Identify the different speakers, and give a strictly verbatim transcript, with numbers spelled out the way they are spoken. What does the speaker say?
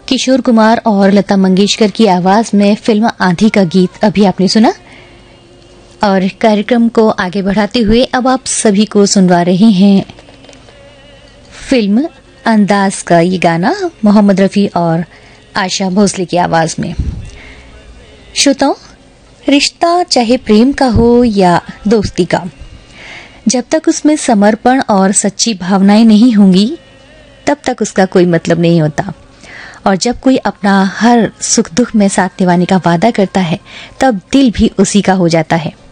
Speaker 1: किशोर कुमार और लता मंगेशकर की आवाज में फिल्म आंधी का गीत अभी आपने सुना। और कार्यक्रम को आगे बढ़ाते हुए अब आप सभी को सुनवा रहे हैं फिल्म अंदाज का ये गाना मोहम्मद रफी और आशा भोसले की आवाज में। श्रोताओं, रिश्ता चाहे प्रेम का हो या दोस्ती का, जब तक उसमें समर्पण और सच्ची भावनाएं नहीं होंगी तब तक उसका कोई मतलब नहीं होता। और जब कोई अपना हर सुख दुख में साथ निभाने का वादा करता है तब दिल भी उसी का हो जाता है।